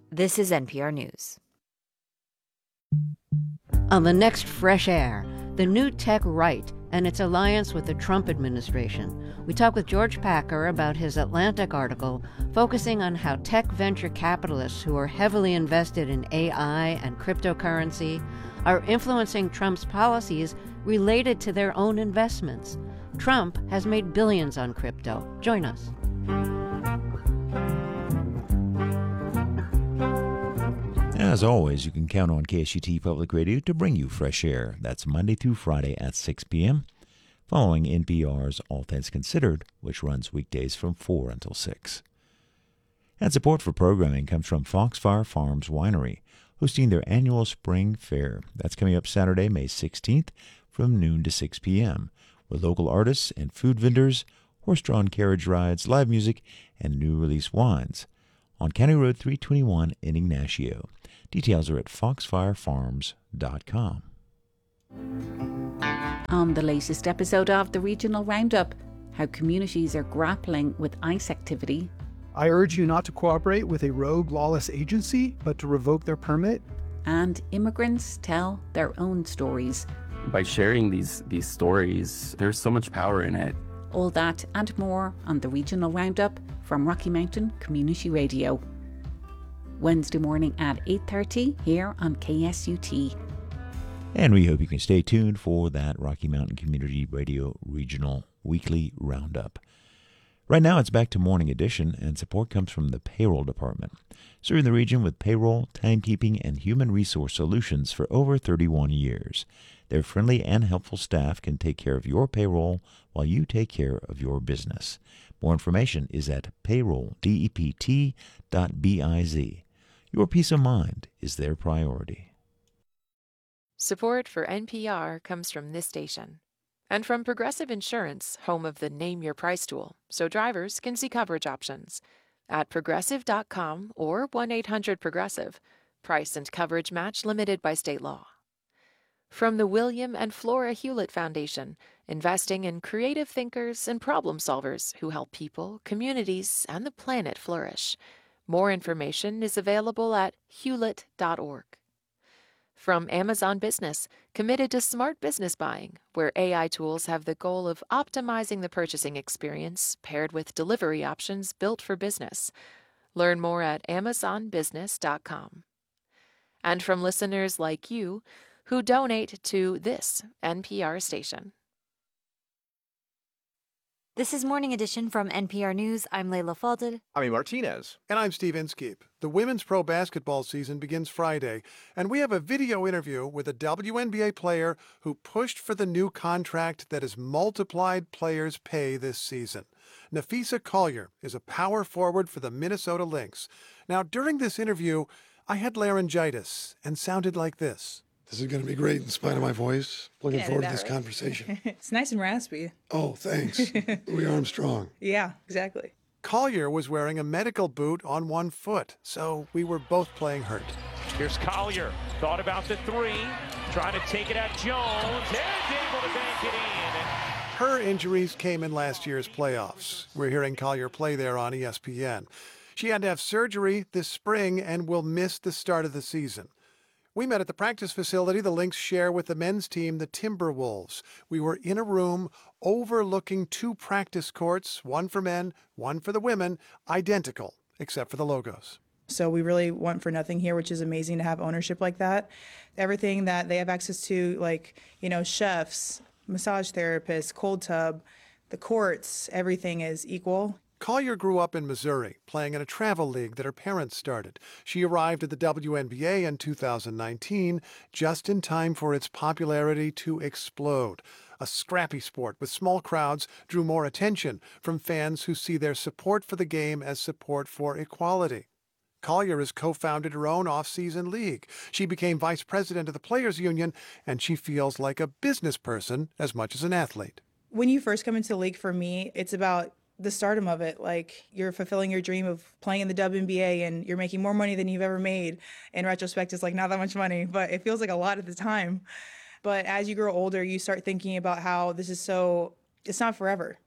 This is NPR News. On the next Fresh Air, the new tech right and its alliance with the Trump administration. We talk with George Packer about his Atlantic article focusing on how tech venture capitalists who are heavily invested in AI and cryptocurrency are influencing Trump's policies related to their own investments. Trump has made billions on crypto. Join us. As always, you can count on KSUT Public Radio to bring you Fresh Air. That's Monday through Friday at 6 p.m., following NPR's All Things Considered, which runs weekdays from 4 until 6. And support for programming comes from Foxfire Farms Winery, hosting their annual Spring Fair. That's coming up Saturday, May 16th, from noon to 6 p.m., with local artists and food vendors, horse-drawn carriage rides, live music, and new release wines on County Road 321 in Ignacio. Details are at foxfirefarms.com. On the latest episode of the Regional Roundup, how communities are grappling with ICE activity. I urge you not to cooperate with a rogue, lawless agency, but to revoke their permit. And immigrants tell their own stories. By sharing these stories, there's so much power in it. All that and more on the Regional Roundup from Rocky Mountain Community Radio. Wednesday morning at 8:30 here on KSUT. And we hope you can stay tuned for that Rocky Mountain Community Radio Regional Weekly Roundup. Right now, it's back to Morning Edition, and support comes from the Payroll Department, serving the region with payroll, timekeeping, and human resource solutions for over 31 years. Their friendly and helpful staff can take care of your payroll while you take care of your business. More information is at payrolldept.biz. Your peace of mind is their priority. Support for NPR comes from this station and from Progressive Insurance, home of the Name Your Price tool, so drivers can see coverage options at progressive.com or 1-800-PROGRESSIVE. Price and coverage match limited by state law. From the William and Flora Hewlett Foundation, investing in creative thinkers and problem solvers who help people, communities, and the planet flourish. More information is available at hewlett.org. From Amazon Business, committed to smart business buying, where AI tools have the goal of optimizing the purchasing experience paired with delivery options built for business. Learn more at amazonbusiness.com. And from listeners like you who donate to this NPR station. This is Morning Edition from NPR News. I'm Leila Fadel. I'm Martinez. And I'm Steve Inskeep. The women's pro basketball season begins Friday, and we have a video interview with a WNBA player who pushed for the new contract that has multiplied players' pay this season. Napheesa Collier is a power forward for the Minnesota Lynx. Now, during this interview, I had laryngitis and sounded like this. This is going to be great in spite of my voice. Looking forward to this conversation. It's nice and raspy. Oh, thanks. Louis Armstrong. Yeah, exactly. Collier was wearing a medical boot on one foot, so we were both playing hurt. Here's Collier. Thought about the three. Trying to take it at Jones. And able to bank it in. Her injuries came in last year's playoffs. We're hearing Collier play there on ESPN. She had to have surgery this spring and will miss the start of the season. We met at the practice facility the Lynx share with the men's team, the Timberwolves. We were in a room overlooking two practice courts, one for men, one for the women, identical, except for the logos. So we really want for nothing here, which is amazing to have ownership like that. Everything that they have access to, like, chefs, massage therapists, cold tub, the courts, everything is equal. Collier grew up in Missouri, playing in a travel league that her parents started. She arrived at the WNBA in 2019, just in time for its popularity to explode. A scrappy sport with small crowds drew more attention from fans who see their support for the game as support for equality. Collier has co-founded her own off-season league. She became vice president of the Players Union, and she feels like a business person as much as an athlete. When you first come into the league, for me, it's about the stardom of it. Like, you're fulfilling your dream of playing in the WNBA and you're making more money than you've ever made. In retrospect, it's like not that much money, but it feels like a lot at the time. But as you grow older, you start thinking about how it's not forever.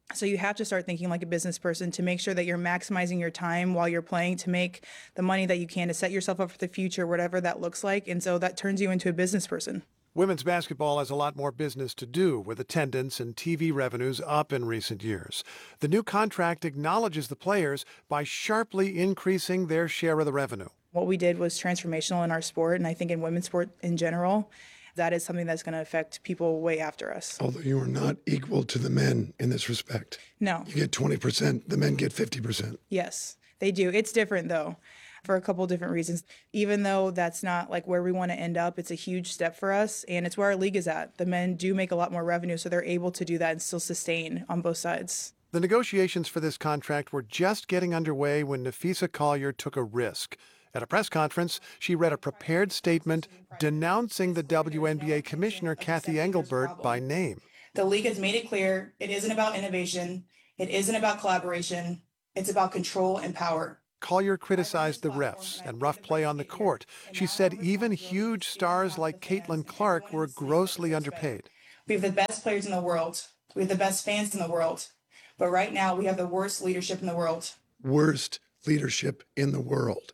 So you have to start thinking like a business person to make sure that you're maximizing your time while you're playing to make the money that you can to set yourself up for the future, whatever that looks like. And so that turns you into a business person. Women's basketball has a lot more business to do, with attendance and TV revenues up in recent years. The new contract acknowledges the players by sharply increasing their share of the revenue. What we did was transformational in our sport, and I think in women's sport in general, that is something that's going to affect people way after us. Although you are not equal to the men in this respect. No. You get 20%, the men get 50%. Yes, they do. It's different, though, for a couple different reasons. Even though that's not like where we want to end up, it's a huge step for us, and it's where our league is at. The men do make a lot more revenue, so they're able to do that and still sustain on both sides. The negotiations for this contract were just getting underway when Napheesa Collier took a risk. At a press conference, she read a prepared statement denouncing the WNBA commissioner, Cathy Engelbert, by name. The league has made it clear it isn't about innovation. It isn't about collaboration. It's about control and power. Collier criticized the refs and rough play on the court. She said even huge stars like Caitlin Clark were grossly underpaid. We have the best players in the world. We have the best fans in the world. But right now, we have the worst leadership in the world. Worst leadership in the world.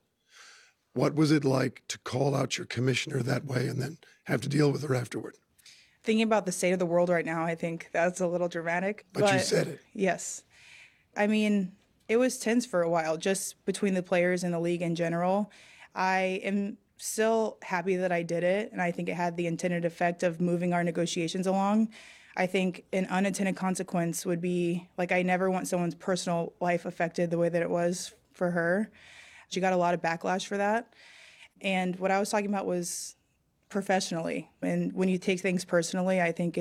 What was it like to call out your commissioner that way and then have to deal with her afterward? Thinking about the state of the world right now, I think that's a little dramatic. But you said it. Yes. I mean, it was tense for a while, just between the players and the league in general. I am still happy that I did it, and I think it had the intended effect of moving our negotiations along. I think an unintended consequence would be, like, I never want someone's personal life affected the way that it was for her. She got a lot of backlash for that. And what I was talking about was professionally. And when you take things personally, I think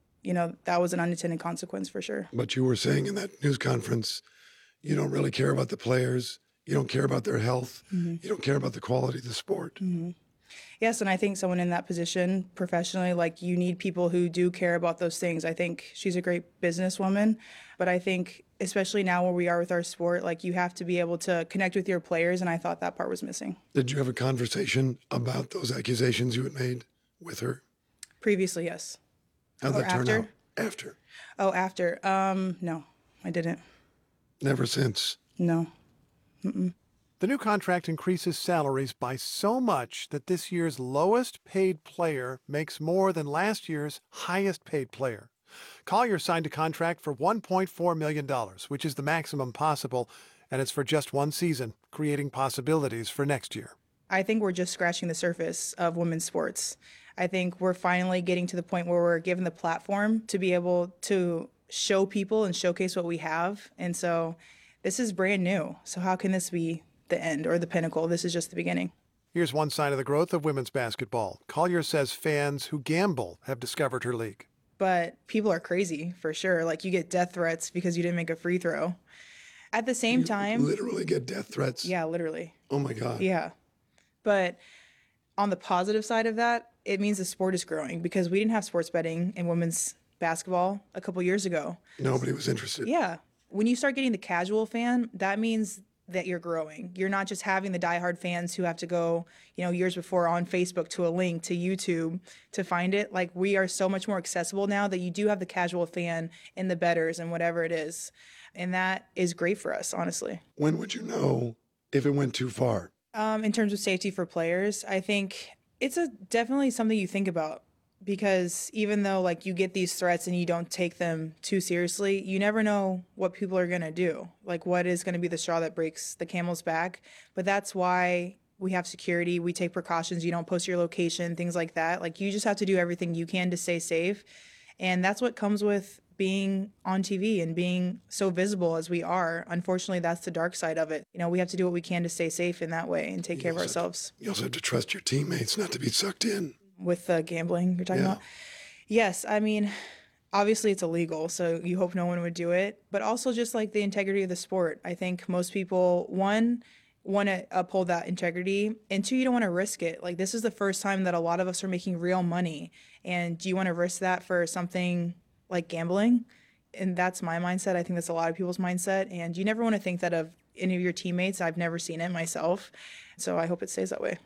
that was an unintended consequence for sure. But you were saying in that news conference, you don't really care about the players. You don't care about their health. Mm-hmm. You don't care about the quality of the sport. Mm-hmm. Yes, and I think someone in that position professionally, like, you need people who do care about those things. I think she's a great businesswoman, but I think especially now where we are with our sport, like, you have to be able to connect with your players, and I thought that part was missing. Did you have a conversation about those accusations you had made with her? Previously, yes. How'd that turn out? After? Oh, after. No, I didn't. Never since? No. Mm-mm. The new contract increases salaries by so much that this year's lowest paid player makes more than last year's highest paid player. Collier signed a contract for $1.4 million, which is the maximum possible, and it's for just one season, creating possibilities for next year. I think we're just scratching the surface of women's sports. I think we're finally getting to the point where we're given the platform to be able to show people and showcase what we have. And so this is brand new. So how can this be the end or the pinnacle? This is just the beginning. Here's one sign of the growth of women's basketball. Collier says fans who gamble have discovered her league. But people are crazy, for sure. Like, you get death threats because you didn't make a free throw. At the same time... literally get death threats? Yeah, literally. Oh, my God. Yeah. But on the positive side of that, it means the sport is growing, because we didn't have sports betting in women's basketball a couple years ago. Nobody was interested. Yeah. When you start getting the casual fan, that means that you're growing. You're not just having the diehard fans who have to go, years before on Facebook to a link to YouTube to find it. Like, we are so much more accessible now that you do have the casual fan in the bettors and whatever it is. And that is great for us, honestly. When would you know if it went too far? In terms of safety for players, I think it's definitely something you think about. Because even though, like, you get these threats and you don't take them too seriously, you never know what people are going to do. Like, what is going to be the straw that breaks the camel's back. But that's why we have security. We take precautions. You don't post your location, things like that. Like, you just have to do everything you can to stay safe. And that's what comes with being on TV and being so visible as we are. Unfortunately, that's the dark side of it. We have to do what we can to stay safe in that way and take care of ourselves. You also have to trust your teammates not to be sucked in. With the gambling you're talking about? Yes, I mean, obviously it's illegal, so you hope no one would do it. But also just like the integrity of the sport. I think most people, one, want to uphold that integrity, and two, you don't want to risk it. Like, this is the first time that a lot of us are making real money. And do you want to risk that for something like gambling? And that's my mindset. I think that's a lot of people's mindset. And you never want to think that of any of your teammates. I've never seen it myself. So I hope it stays that way.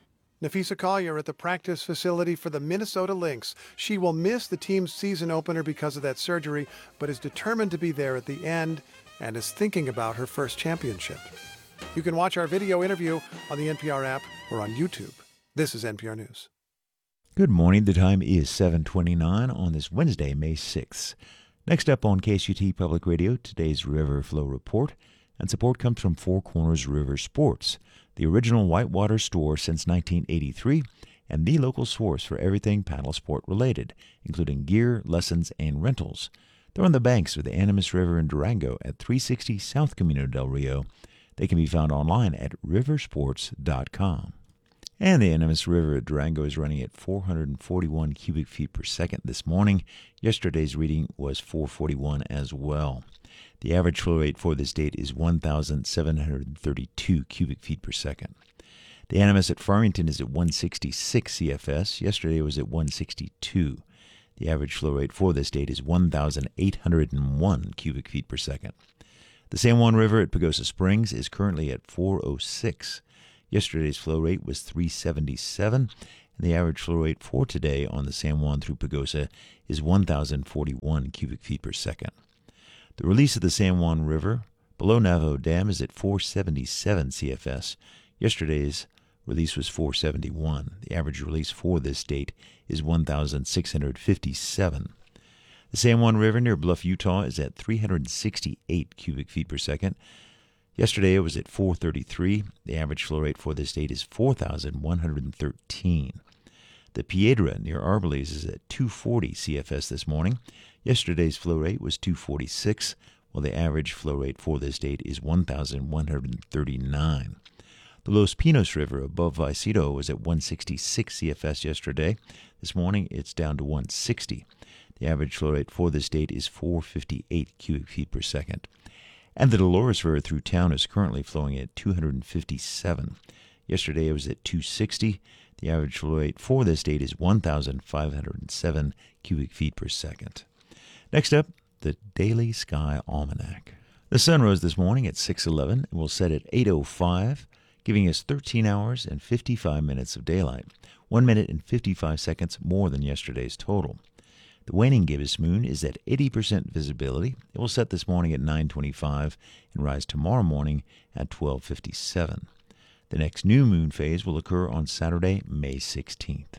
Nafisa Collier at the practice facility for the Minnesota Lynx. She will miss the team's season opener because of that surgery, but is determined to be there at the end and is thinking about her first championship. You can watch our video interview on the NPR app or on YouTube. This is NPR News. Good morning. The time is 7:29 on this Wednesday, May 6th. Next up on KSUT Public Radio, today's River Flow Report, and support comes from Four Corners River Sports, the original whitewater store since 1983, and the local source for everything paddle sport related, including gear, lessons, and rentals. They're on the banks of the Animas River in Durango at 360 South Camino del Rio. They can be found online at riversports.com. And the Animas River at Durango is running at 441 cubic feet per second this morning. Yesterday's reading was 441 as well. The average flow rate for this date is 1,732 cubic feet per second. The Animas at Farmington is at 166 CFS. Yesterday it was at 162. The average flow rate for this date is 1,801 cubic feet per second. The San Juan River at Pagosa Springs is currently at 406. Yesterday's flow rate was 377, and the average flow rate for today on the San Juan through Pagosa is 1,041 cubic feet per second. The release of the San Juan River below Navajo Dam is at 477 CFS. Yesterday's release was 471. The average release for this date is 1,657. The San Juan River near Bluff, Utah is at 368 cubic feet per second. Yesterday it was at 433. The average flow rate for this date is 4,113. The Piedra near Arbalez is at 240 CFS this morning. Yesterday's flow rate was 246, while the average flow rate for this date is 1,139. The Los Pinos River above Vicedo was at 166 CFS yesterday. This morning it's down to 160. The average flow rate for this date is 458 cubic feet per second. And the Dolores River through town is currently flowing at 257. Yesterday it was at 260. The average flow rate for this date is 1,507 cubic feet per second. Next up, the Daily Sky Almanac. The sun rose this morning at 6:11 and will set at 8:05, giving us 13 hours and 55 minutes of daylight, 1 minute and 55 seconds more than yesterday's total. The waning gibbous moon is at 80% visibility. It will set this morning at 9:25 and rise tomorrow morning at 12:57. The next new moon phase will occur on Saturday, May 16th.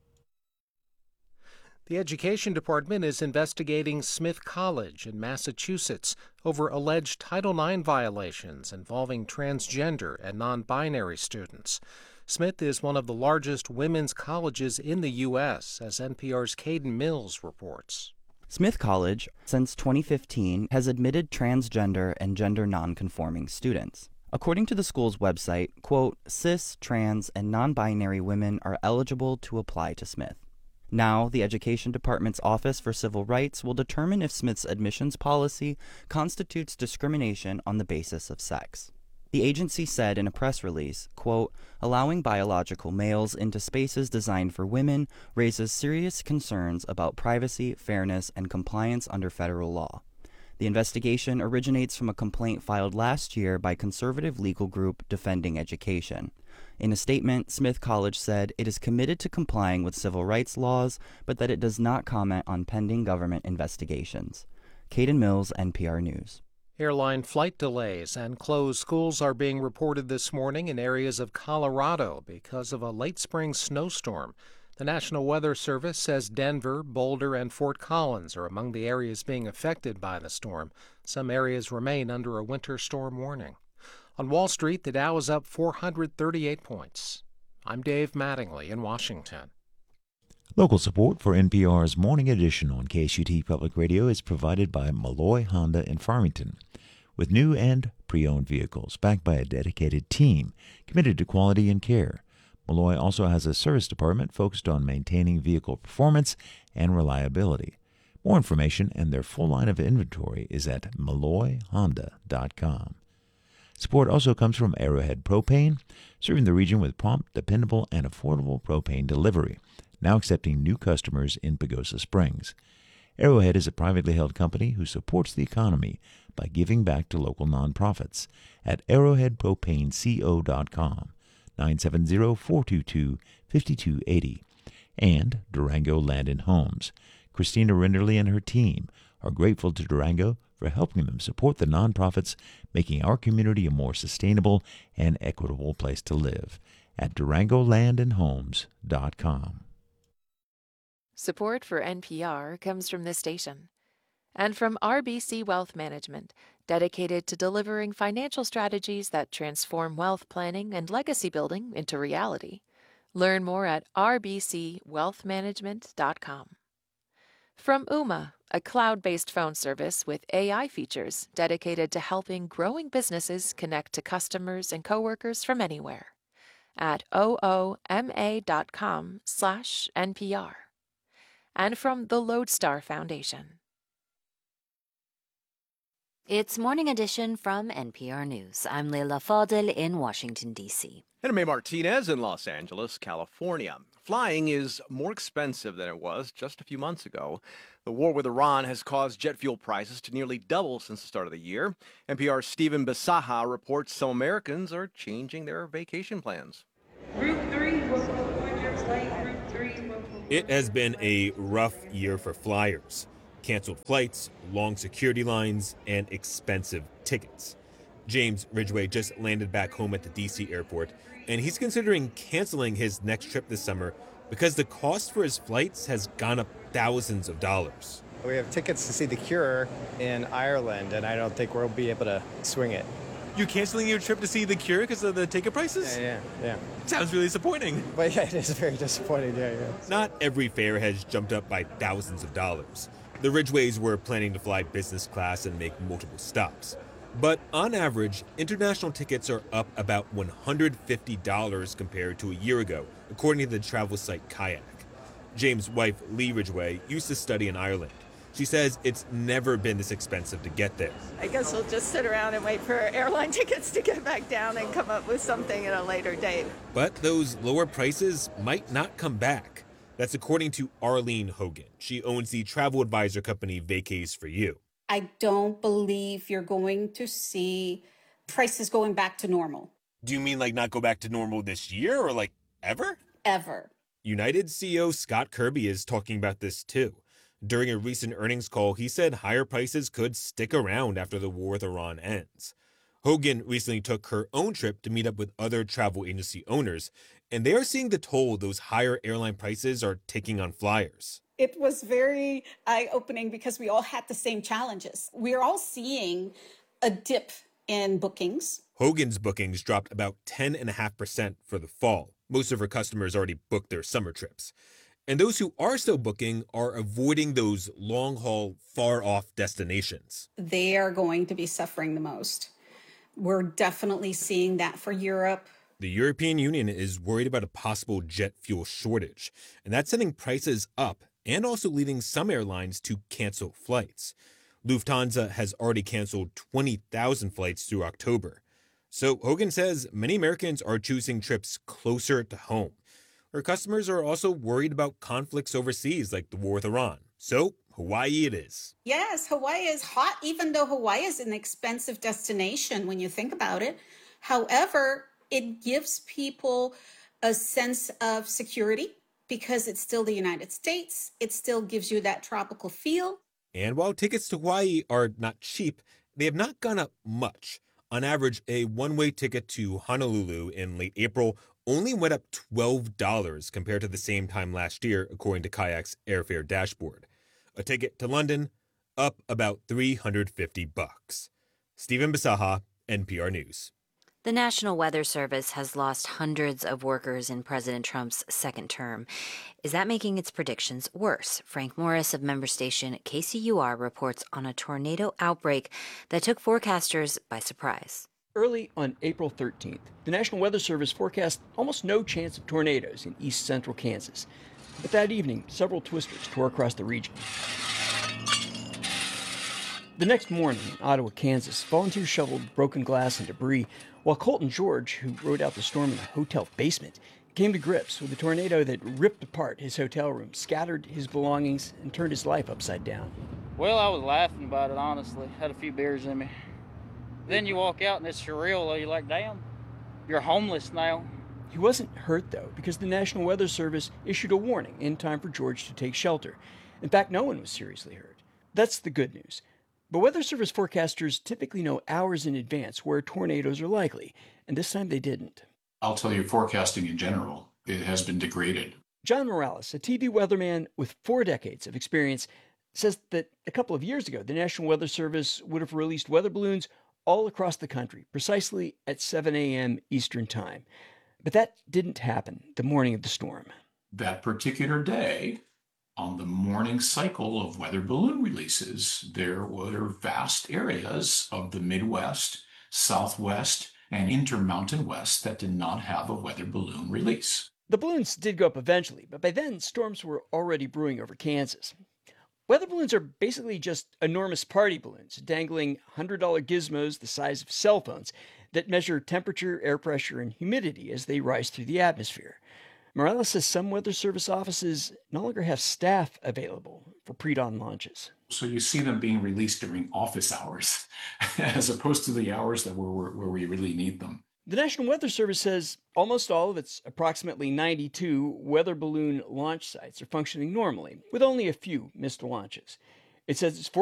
The Education Department is investigating Smith College in Massachusetts over alleged Title IX violations involving transgender and non-binary students. Smith is one of the largest women's colleges in the U.S., as NPR's Caden Mills reports. Smith College, since 2015, has admitted transgender and gender nonconforming students. According to the school's website, quote, cis, trans, and non-binary women are eligible to apply to Smith. Now, the Education Department's Office for Civil Rights will determine if Smith's admissions policy constitutes discrimination on the basis of sex. The agency said in a press release, quote, allowing biological males into spaces designed for women raises serious concerns about privacy, fairness, and compliance under federal law. The investigation originates from a complaint filed last year by conservative legal group Defending Education. In a statement, Smith College said it is committed to complying with civil rights laws, but that it does not comment on pending government investigations. Caden Mills, NPR News. Airline flight delays and closed schools are being reported this morning in areas of Colorado because of a late spring snowstorm. The National Weather Service says Denver, Boulder, and Fort Collins are among the areas being affected by the storm. Some areas remain under a winter storm warning. On Wall Street, the Dow is up 438 points. I'm Dave Mattingly in Washington. Local support for NPR's Morning Edition on KSUT Public Radio is provided by Malloy Honda in Farmington. With new and pre-owned vehicles backed by a dedicated team committed to quality and care, Malloy also has a service department focused on maintaining vehicle performance and reliability. More information and their full line of inventory is at malloyhonda.com. Support also comes from Arrowhead Propane, serving the region with prompt, dependable, and affordable propane delivery, now accepting new customers in Pagosa Springs. Arrowhead is a privately held company who supports the economy by giving back to local nonprofits at arrowheadpropaneco.com. 970-422-5280. And Durango Land and Homes. Christina Rinderly and her team are grateful to Durango for helping them support the nonprofits making our community a more sustainable and equitable place to live at durangolandandhomes.com. Support for NPR comes from this station and from RBC Wealth Management, dedicated to delivering financial strategies that transform wealth planning and legacy building into reality. Learn more at rbcwealthmanagement.com. From Ooma, a cloud-based phone service with AI features dedicated to helping growing businesses connect to customers and coworkers from anywhere at ooma.com/NPR. And from the Lodestar Foundation. It's Morning Edition from NPR News. I'm Leila Fadel in Washington, D.C. And I'm May Martinez in Los Angeles, California. Flying is more expensive than it was just a few months ago. The war with Iran has caused jet fuel prices to nearly double since the start of the year. NPR's Stephen Bisaha reports some Americans are changing their vacation plans. Route 3 Route 3. It has been a rough year for flyers. Canceled flights, long security lines, and expensive tickets. James Ridgway just landed back home at the D.C. airport, and he's considering canceling his next trip this summer because the cost for his flights has gone up thousands of dollars. We have tickets to see The Cure in Ireland, and I don't think we'll be able to swing it. You're canceling your trip to see The Cure because of the ticket prices? Yeah. Sounds really disappointing. But yeah, it is very disappointing, yeah. Not every fare has jumped up by thousands of dollars. The Ridgways were planning to fly business class and make multiple stops. But on average, international tickets are up about $150 compared to a year ago, according to the travel site Kayak. James' wife, Lee Ridgway, used to study in Ireland. She says it's never been this expensive to get there. I guess we'll just sit around and wait for airline tickets to get back down and come up with something at a later date. But those lower prices might not come back. That's according to Arlene Hogan. She owns the travel advisor company Vacays for You. I don't believe you're going to see prices going back to normal. Do you mean like not go back to normal this year or like ever? Ever. United CEO Scott Kirby is talking about this too. During a recent earnings call, he said higher prices could stick around after the war with Iran ends. Hogan recently took her own trip to meet up with other travel agency owners, and they are seeing the toll those higher airline prices are taking on flyers. It was very eye-opening because we all had the same challenges. We're all seeing a dip in bookings. Hogan's bookings dropped about 10.5% for the fall. Most of her customers already booked their summer trips. And those who are still booking are avoiding those long-haul, far-off destinations. They are going to be suffering the most. We're definitely seeing that for Europe. The European Union is worried about a possible jet fuel shortage, and that's sending prices up and also leading some airlines to cancel flights. Lufthansa has already canceled 20,000 flights through October. So Hogan says many Americans are choosing trips closer to home. Her customers are also worried about conflicts overseas like the war with Iran. So Hawaii it is. Yes, Hawaii is hot, even though Hawaii is an expensive destination when you think about it. However, it gives people a sense of security because it's still the United States. It still gives you that tropical feel. And while tickets to Hawaii are not cheap, they have not gone up much. On average, a one-way ticket to Honolulu in late April only went up $12 compared to the same time last year, according to Kayak's airfare dashboard. A ticket to London, up about $350. Stephen Bisaha, NPR News. The National Weather Service has lost hundreds of workers in President Trump's second term. Is that making its predictions worse? Frank Morris of member station KCUR reports on a tornado outbreak that took forecasters by surprise. Early on April 13th, the National Weather Service forecast almost no chance of tornadoes in east central Kansas. But that evening, several twisters tore across the region. The next morning in Ottawa, Kansas, volunteers shoveled broken glass and debris, while Colton George, who rode out the storm in a hotel basement, came to grips with a tornado that ripped apart his hotel room, scattered his belongings, and turned his life upside down. Well, I was laughing about it, honestly. Had a few beers in me. Then you walk out and it's surreal. You're like, damn, you're homeless now. He wasn't hurt, though, because the National Weather Service issued a warning in time for George to take shelter. In fact, no one was seriously hurt. That's the good news. But Weather Service forecasters typically know hours in advance where tornadoes are likely, and this time they didn't. I'll tell you, forecasting in general, it has been degraded. John Morales, a TV weatherman with 4 decades of experience, says that a couple of years ago, the National Weather Service would have released weather balloons all across the country, precisely at 7 a.m. Eastern Time. But that didn't happen the morning of the storm. That particular day, on the morning cycle of weather balloon releases, there were vast areas of the Midwest, Southwest, and Intermountain West that did not have a weather balloon release. The balloons did go up eventually, but by then storms were already brewing over Kansas. Weather balloons are basically just enormous party balloons, dangling $100 gizmos the size of cell phones that measure temperature, air pressure, and humidity as they rise through the atmosphere. Morales says some Weather Service offices no longer have staff available for pre-dawn launches. So you see them being released during office hours, as opposed to the hours that where we really need them. The National Weather Service says almost all of its approximately 92 weather balloon launch sites are functioning normally, with only a few missed launches. It says it's